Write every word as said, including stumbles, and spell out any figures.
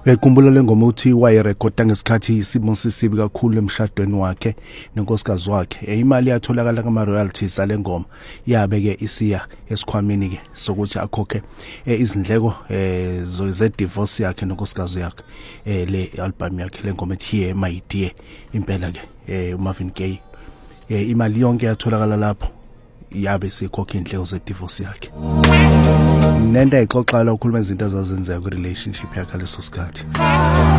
Uyakhumbula lengoma uthi wayerekhoda ngesikhathi isimo sisibi kakhulu emshadweni wakhe nenkosikazi wakhe. Imali yatholakala kuma royalties alengoma yabe ke isiya esikhwameni ke sokuthi akhokhe izindleko eh ze divorce yakhe nenkosikazi yakhe le album yakhe lengoma ethi Here My Dear. Impela ke eh Marvin Gaye imali yonke yatholakala lapho yabe sikhokha indleko ze divorce yakhe. Nenda ixoxa la ukhuluma izinto ezazenzeka ku relationship yakhe leso sikhathi.